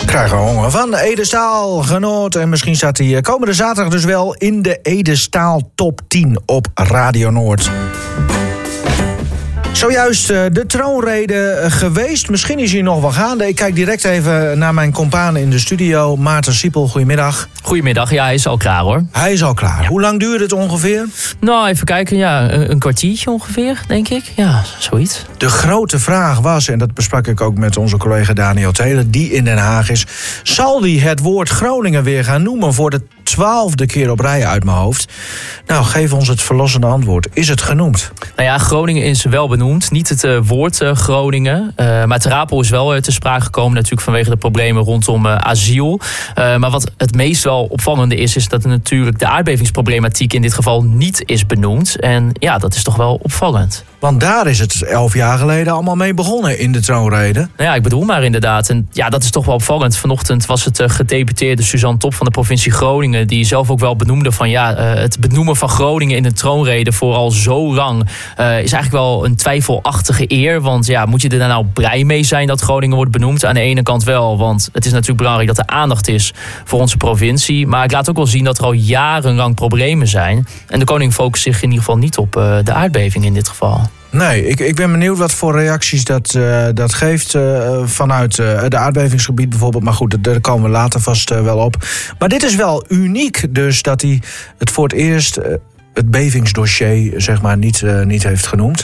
Krijgen we honger van Ede Staal, Genoot. En misschien staat hij komende zaterdag dus wel in de Ede Staal Top 10 op Radio Noord. Zojuist de troonrede geweest. Misschien is hij nog wel gaande. Ik kijk direct even naar mijn compaan in de studio. Maarten Siepel, goedemiddag. Goedemiddag, ja, hij is al klaar hoor. Hij is al klaar. Ja. Hoe lang duurt het ongeveer? Nou, even kijken, ja, een kwartiertje ongeveer, denk ik. Ja, zoiets. De grote vraag was, en dat besprak ik ook met onze collega Daniel Taylor, die in Den Haag is, zal hij het woord Groningen weer gaan noemen voor de 12e keer op rij uit mijn hoofd? Nou, geef ons het verlossende antwoord. Is het genoemd? Nou ja, Groningen is wel benoemd. Niet het woord Groningen. Maar Ter Apel is wel te sprake gekomen, natuurlijk vanwege de problemen rondom asiel. Maar wat het meest wel opvallende is dat natuurlijk de aardbevingsproblematiek in dit geval niet is benoemd. En ja, dat is toch wel opvallend. Want daar is het 11 jaar geleden allemaal mee begonnen in de troonrede. Nou ja, ik bedoel maar inderdaad. En ja, dat is toch wel opvallend. Vanochtend was het gedeputeerde Suzanne Top van de provincie Groningen, die zelf ook wel benoemde van ja, het benoemen van Groningen in de troonrede voor al zo lang is eigenlijk wel een twijfelachtige eer. Want ja, moet je er nou blij mee zijn dat Groningen wordt benoemd? Aan de ene kant wel, want het is natuurlijk belangrijk dat er aandacht is voor onze provincie. Maar ik laat ook wel zien dat er al jarenlang problemen zijn. En de koning focust zich in ieder geval niet op de aardbeving in dit geval. Nee, ik ben benieuwd wat voor reacties dat geeft vanuit het aardbevingsgebied bijvoorbeeld. Maar goed, daar komen we later vast wel op. Maar dit is wel uniek dus dat hij het voor het eerst het bevingsdossier zeg maar niet heeft genoemd.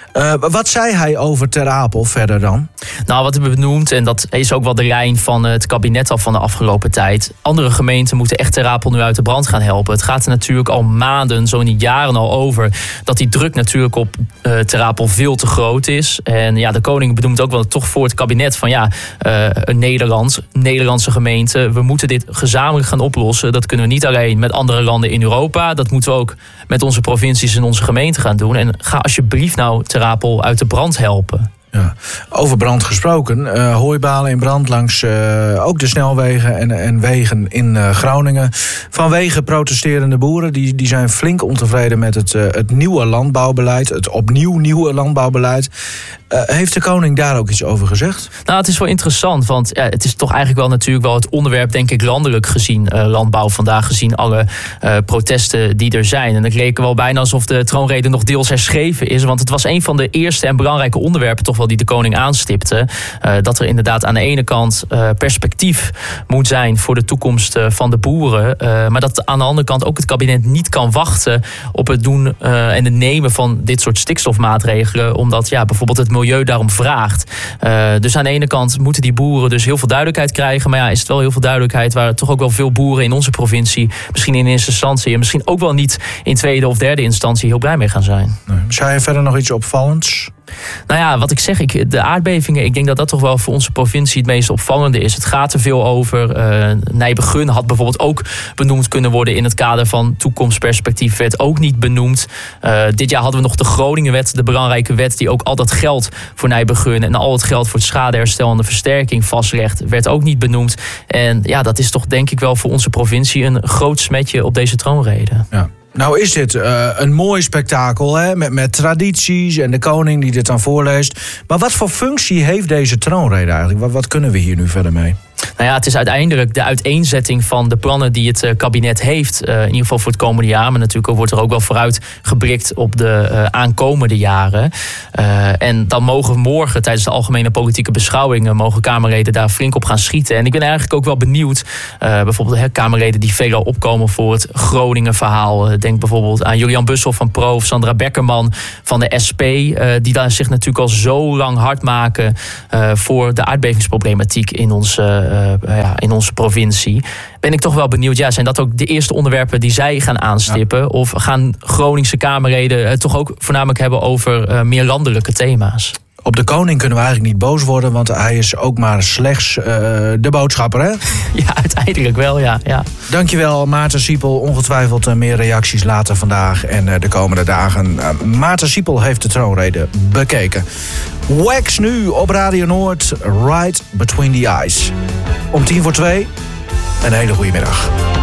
Wat zei hij over Ter Apel verder dan? Nou, wat hebben we benoemd, en dat is ook wel de lijn van het kabinet al van de afgelopen tijd. Andere gemeenten moeten echt Ter Apel nu uit de brand gaan helpen. Het gaat er natuurlijk al maanden, zo niet jaren al over, dat die druk natuurlijk op Ter Apel veel te groot is. En ja, de koning benoemt ook wel toch voor het kabinet van ja, een Nederlandse gemeente. We moeten dit gezamenlijk gaan oplossen. Dat kunnen we niet alleen met andere landen in Europa. Dat moeten we ook met onze provincies en onze gemeenten gaan doen. En ga alsjeblieft nou Ter Apel uit de brand helpen. Ja. Over brand gesproken. Hooibalen in brand langs ook de snelwegen en wegen in Groningen. Vanwege protesterende boeren. Die zijn flink ontevreden met het nieuwe landbouwbeleid. Het opnieuw nieuwe landbouwbeleid. Heeft de koning daar ook iets over gezegd? Nou, het is wel interessant, want ja, het is toch eigenlijk wel natuurlijk wel het onderwerp, denk ik, landelijk gezien, landbouw vandaag, gezien alle protesten die er zijn. En het leek wel bijna alsof de troonrede nog deels herschreven is, want het was een van de eerste en belangrijke onderwerpen toch wel die de koning aanstipte. Dat er inderdaad aan de ene kant perspectief moet zijn voor de toekomst van de boeren, maar dat aan de andere kant ook het kabinet niet kan wachten op het doen en het nemen van dit soort stikstofmaatregelen, omdat ja, bijvoorbeeld het milieu daarom vraagt. Dus aan de ene kant moeten die boeren dus heel veel duidelijkheid krijgen. Maar ja, is het wel heel veel duidelijkheid waar toch ook wel veel boeren in onze provincie misschien in eerste instantie en misschien ook wel niet in tweede of derde instantie heel blij mee gaan zijn. Nee. Zei je verder nog iets opvallends? Nou ja, wat ik zeg, de aardbevingen, ik denk dat dat toch wel voor onze provincie het meest opvallende is. Het gaat er veel over. Nijbegun had bijvoorbeeld ook benoemd kunnen worden in het kader van toekomstperspectief. Werd ook niet benoemd. Dit jaar hadden we nog de Groningenwet, de belangrijke wet die ook al dat geld voor Nijbegun en al het geld voor het schadeherstel en de versterking vastlegt. Werd ook niet benoemd. En ja, dat is toch denk ik wel voor onze provincie een groot smetje op deze troonrede. Ja. Nou is dit een mooi spektakel, hè? Met tradities en de koning die dit dan voorleest. Maar wat voor functie heeft deze troonrede eigenlijk? Wat kunnen we hier nu verder mee? Nou ja, het is uiteindelijk de uiteenzetting van de plannen die het kabinet heeft. In ieder geval voor het komende jaar. Maar natuurlijk wordt er ook wel vooruit geblikt op de aankomende jaren. En dan mogen we morgen tijdens de algemene politieke beschouwingen mogen Kamerleden daar flink op gaan schieten. En ik ben eigenlijk ook wel benieuwd. Bijvoorbeeld Kamerleden die veelal opkomen voor het Groningen verhaal. Denk bijvoorbeeld aan Julian Bussel van Pro of Sandra Beckerman van de SP. Die daar zich natuurlijk al zo lang hard maken voor de aardbevingsproblematiek in onze provincie. Ben ik toch wel benieuwd, ja, zijn dat ook de eerste onderwerpen die zij gaan aanstippen? Ja. Of gaan Groningse Kamerleden het toch ook voornamelijk hebben over meer landelijke thema's? Op de koning kunnen we eigenlijk niet boos worden, want hij is ook maar slechts de boodschapper, hè? Ja, uiteindelijk wel, ja. Dankjewel, Maarten Siepel. Ongetwijfeld meer reacties later vandaag en de komende dagen. Maarten Siepel heeft de troonrede bekeken. Wax nu op Radio Noord, Right Between the Eyes. Om 1:50, een hele goede middag.